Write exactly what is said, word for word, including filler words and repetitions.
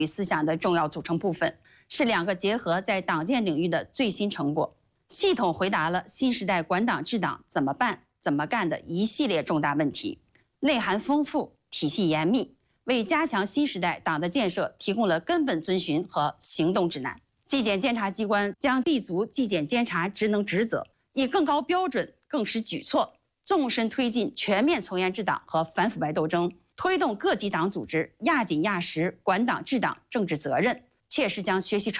与思想的重要组成部分，是两个结合在党建领域的最新成果，系统回答了新时代管党治党怎么办、怎么干的一系列重大问题，内涵丰富，体系严密，为加强新时代党的建设提供了根本遵循和行动指南。纪检监察机关将立足纪检监察职能职责，以更高标准、更实举措，纵深推进全面从严治党和反腐败斗争，推动各级党组织压紧压实管党治党政治责任，切实将学习成